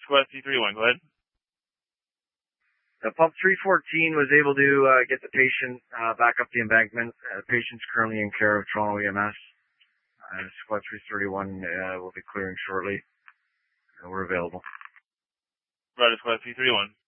Squad 331, go ahead. Pump 314 was able to get the patient back up the embankment. The patient's currently in care of Toronto EMS. Squad 331 will be clearing shortly. We're available. Roger, Squad 331.